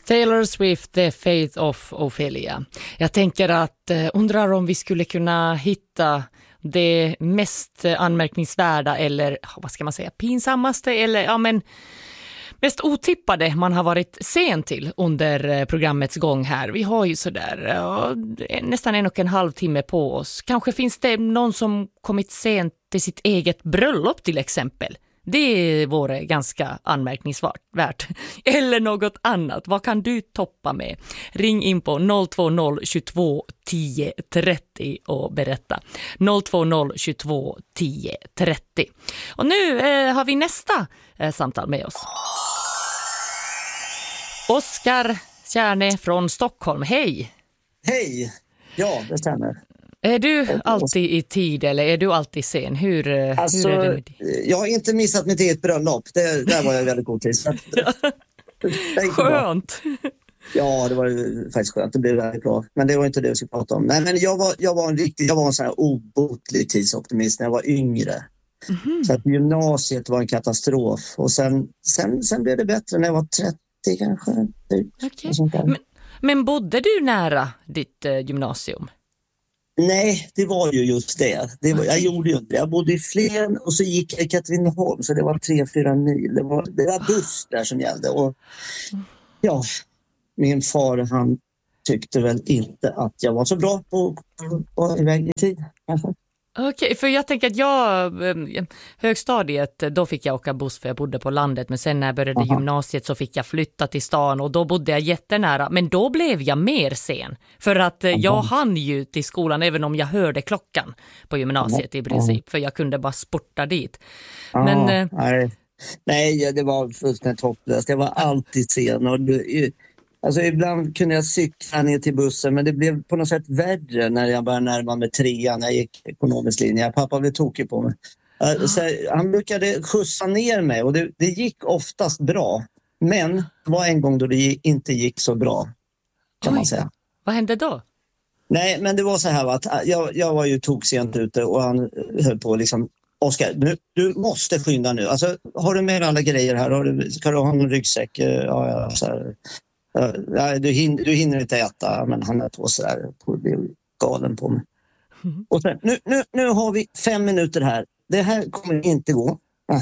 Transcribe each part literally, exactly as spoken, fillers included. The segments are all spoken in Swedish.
Taylor Swift, The Fate of Ophelia. Jag tänker att eh, undrar om vi skulle kunna hitta det mest anmärkningsvärda eller vad ska man säga, pinsammaste eller ja men mest otippade man har varit sen till under programmets gång här. Vi har ju sådär ja, nästan en och en halv timme på oss. Kanske finns det någon som kommit sent till sitt eget bröllop till exempel. Det vore ganska anmärkningsvärt. Eller något annat. Vad kan du toppa med? Ring in på noll två noll tjugotvå tio trettio och berätta. noll två noll tjugotvå tio trettio. Och nu eh, har vi nästa eh, samtal med oss. Oskar Kärne från Stockholm. Hej! Hej! Ja, det stämmer. Är du alltid i tid eller är du alltid sen? Hur, alltså, hur är det med dig? Jag har inte missat mitt eget bröllop. Det, där var jag väldigt god tid. Så att, skönt! Ja, det var faktiskt skönt. Det blev väldigt bra. Men det var inte det vi skulle prata om. Nej, men jag var, jag var en riktig, jag var en sån här obotlig tidsoptimist när jag var yngre. Mm-hmm. Så att gymnasiet var en katastrof. Och sen, sen, sen blev det bättre när jag var trettio kanske. Okay. Men, men bodde du nära ditt eh, gymnasium? Nej, det var ju just det. det var, jag gjorde ju inte det. Jag bodde i Flen och så gick jag i Katrineholm så det var tre, fyra mil. Det var, det var buss där som gällde. Och ja, min far han tyckte väl inte att jag var så bra på att vara iväg i tid. Okej, okay, för jag tänker att jag, högstadiet, då fick jag åka buss för jag bodde på landet. Men sen när jag började Aha. gymnasiet så fick jag flytta till stan och då bodde jag jättenära. Men då blev jag mer sen. För att Aha. jag hann ju till skolan även om jag hörde klockan på gymnasiet i princip. Aha. För jag kunde bara sporta dit. Aha. Men, nej. nej, det var fullständigt hopplöst. Jag var alltid sen och du... Alltså ibland kunde jag cykla ner till bussen men det blev på något sätt värre när jag började närma mig trean när jag gick ekonomisk linje. Pappa blev tokig på mig. Uh, så han brukade skjutsa ner mig och det, det gick oftast bra. Men det var en gång då det inte gick så bra kan Oj. man säga. Vad hände då? Nej men det var så här att jag, jag var ju toksent ute och han höll på liksom Oskar, du, du måste skynda nu. Alltså, har du med alla grejer här? Har du, ska du ha en ryggsäck? Ja, ja, så här. Ja, du, hin- du hinner inte äta, men han är på så där på det galen på mig. Mm. Och sen, nu, nu, nu har vi fem minuter här. Det här kommer inte gå.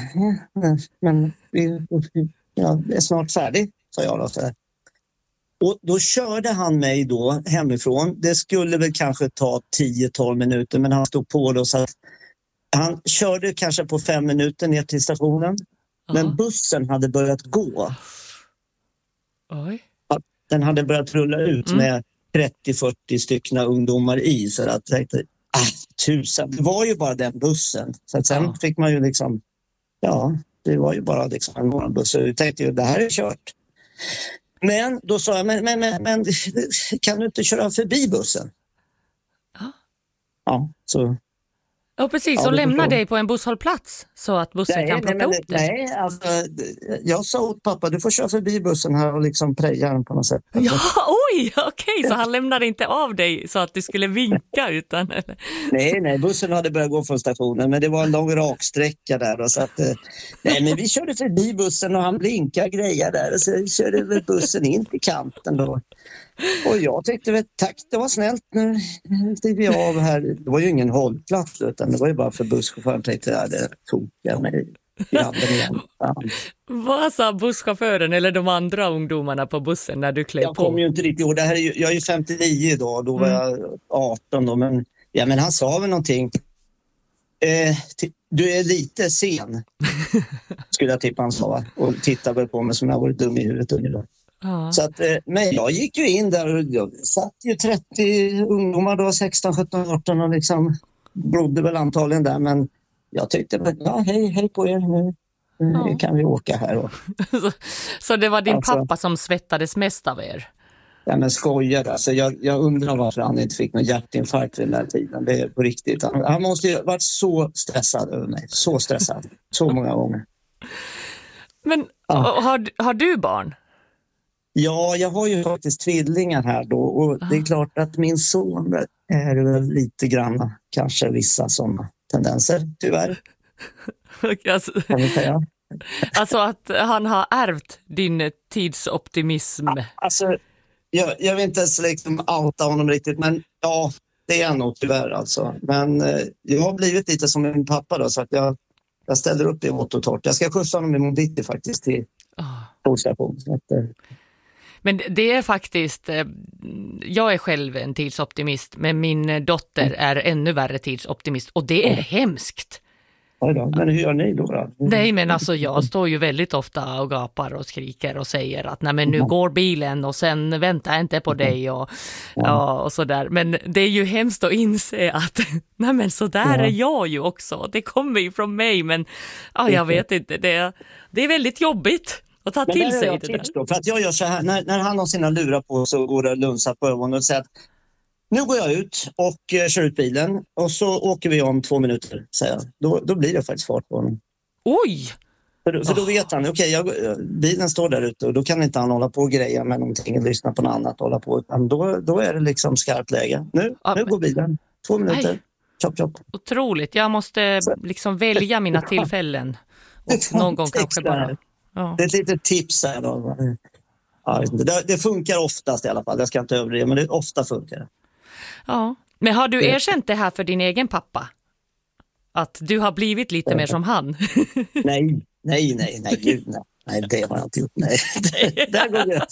Men vi, ja, det är snart färdigt, sa jag då. Så här. Och då körde han mig då hemifrån. Det skulle väl kanske ta tio tolv minuter, men han stod på då så att han körde kanske på fem minuter ner till stationen. Uh-huh. Men bussen hade börjat gå. Oj. Den hade börjat rulla ut mm. med trettio fyrtio stycken ungdomar i. Så att jag tänkte, ah, tusen. Det var ju bara den bussen. Så att sen ja. fick man ju liksom, ja, det var ju bara liksom en morgonbuss. Så jag tänkte ju, det här är kört. Men då sa jag, men, men, men, men kan du inte köra förbi bussen? Ja. Ja, så... Ja, precis. Ja, och lämna dig på en busshållplats så att bussen nej, kan plocka nej, upp dig. Nej, alltså, jag sa åt pappa, du får köra förbi bussen här och liksom preja den på något sätt. Ja, oj, okej. Okay. Så han lämnade inte av dig så att du skulle vinka utan... Eller? Nej, nej, bussen hade börjat gå från stationen, men det var en lång raksträcka där. Och så att, nej, men vi körde förbi bussen och han blinkade grejer där och så körde vi bussen in till kanten då. Och jag tyckte väl, tack, det var snällt, nu steg vi av här. Det var ju ingen hållplats utan det var ju bara för busschauffören tänkte jag, det tog jag mig i handen igen. Ja. Vad sa busschauffören eller de andra ungdomarna på bussen när du klev på? Jag kommer ju inte riktigt ihåg, det här är ju, jag är ju femtionio idag, då var jag arton då, men, ja, men han sa väl någonting. Eh, t- du är lite sen, skulle jag tippa han sa, och tittade väl på mig som jag var dum i huvudet ungefär. Ja. Så att, men jag gick ju in där och jag satt ju trettio ungdomar då, sexton, sjutton, arton och liksom blodde väl antagligen där, men jag tyckte, ja hej, hej på er nu, nu ja. kan vi åka här. Och, så, så det var din alltså, pappa som svettades mest av er? Ja men skojar, alltså jag, jag undrar varför han inte fick någon hjärtinfarkt vid den här tiden, det är på riktigt. Han, han måste ju ha varit så stressad över mig, så stressad, så många gånger. Men ja. har, har du barn? Ja, jag har ju faktiskt tvillingar här då och det är klart att min son är väl lite grann kanske vissa sådana tendenser, tyvärr. Alltså, kan vi säga. Alltså att han har ärvt din tidsoptimism. Alltså, jag, jag vill inte ens liksom outa honom riktigt, men ja, det är nog tyvärr alltså. Men eh, jag har blivit lite som min pappa då, så att jag, jag ställer upp i vått och torrt. Jag ska skjutsa honom i morgon bitti faktiskt till tågstation. Så att, eh. Men det är faktiskt, jag är själv en tidsoptimist, men min dotter är ännu värre tidsoptimist och det är mm. hemskt. Ja då, men hur gör ni då? då? Nej, men alltså jag står ju väldigt ofta och gapar och skriker och säger att nej, men nu går bilen och sen väntar jag inte på dig och, ja, och sådär. Men det är ju hemskt att inse att nej, men så där är jag ju också. Det kommer ju från mig, men ja, jag vet inte. Det, det är väldigt jobbigt att ta till sig det där. Då, för att jag gör så här, när, när han har sina lurar på så går det lunsa på ögonen och säger att nu går jag ut och uh, kör ut bilen och så åker vi om två minuter, säger jag. Då, då blir det faktiskt fart på honom. Oj! För, för då vet han, okej, okay, bilen står där ute och då kan inte han hålla på och greja med någonting och lyssna på något annat och hålla på. Utan då, då är det liksom skarpt läge. Nu, ja, nu går bilen. Två minuter. Nej. Chop, chop. Otroligt. Jag måste liksom välja mina tillfällen. Och någon gång kanske bara... Ja. Det är ett litet tips här då. Ja, det, det funkar oftast i alla fall. Jag ska inte överdriva, men det ofta funkar. Ja, men har du erkänt det här för din egen pappa? Att du har blivit lite mer som han? Nej, nej, nej, nej, gud, nej. Nej, det har jag inte gjort. Nej, där går det.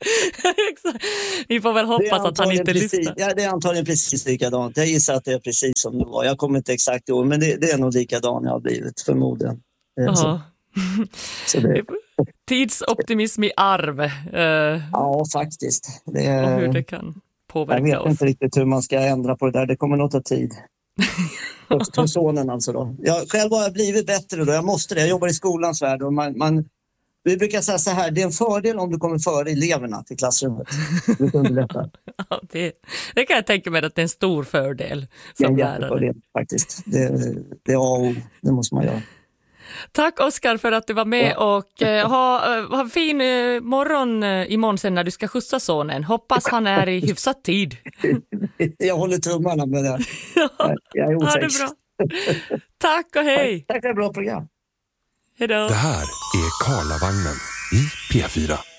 Vi får väl hoppas att han inte precis, lyssnar. Ja, det är antagligen precis likadant. Jag gissar att det är precis som det var. Jag kommer inte exakt ihåg, men det, det är nog likadant jag har blivit, förmodligen. Så. Så det... Tidsoptimism i arv. Uh... Ja, faktiskt. Det är... Och hur det kan påverka oss. Jag vet oss. inte riktigt hur man ska ändra på det där. Det kommer nog ta tid. För sonen alltså då. Jag själv har jag blivit bättre då. Jag måste det. Jag jobbar i skolans värld och man, man, vi brukar säga så här, det är en fördel om du kommer före eleverna till klassrummet. Det underlättar. Ja, det, det kan jag tänka mig att det är en stor fördel som det är lärare. Fördel, faktiskt. Det, det är A och O. Det måste man göra. Tack Oskar för att du var med ja. och eh, ha, eh, ha fin eh, morgon eh, imorgon sen när du ska skjutsa sonen. Hoppas han är i hyfsat tid. Jag håller tummarna med det. Ja, jag är ha det bra. Tack och hej. Tack för ett bra program. Hej då. Det här är Karlavagnen i P fyra.